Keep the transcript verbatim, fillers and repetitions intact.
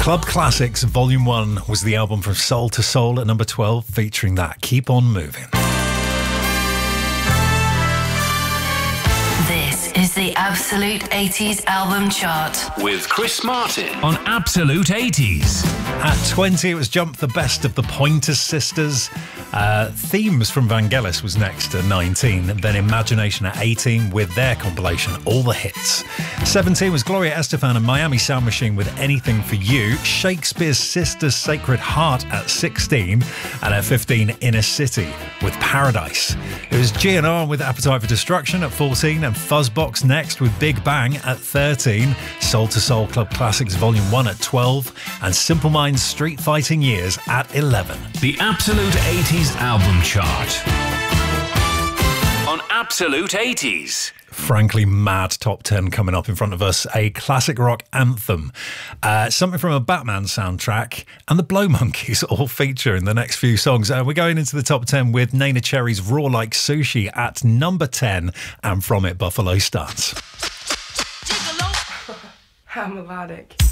Club Classics Volume one was the album from Soul to Soul at number twelve, featuring that Keep On Moving. This is the Absolute eighties album chart with Chris Martin on Absolute eighties. At twenty, it was Jump, the best of the Pointer Sisters. Uh, Themes from Vangelis was next at nineteen. Then Imagination at eighteen with their compilation, All the Hits. seventeen was Gloria Estefan and Miami Sound Machine with Anything for You. Shakespeare's Sister's Sacred Heart at sixteen. And at fifteen, Inner City with Paradise. It was G N R with Appetite for Destruction at fourteen. And Fuzzbox next with Big Bang at thirteen. Soul to Soul Club Classics Volume one at twelve. And Simple Minds Street Fighting Years at eleven. The Absolute eighties album chart on Absolute eighties. Frankly mad top ten coming up in front of us. A classic rock anthem, uh, something from a Batman soundtrack, and the Blow Monkeys all feature in the next few songs. Uh, we're going into the top ten with Nana Cherry's Raw Like Sushi at number ten, and from it, Buffalo Stance. How melodic.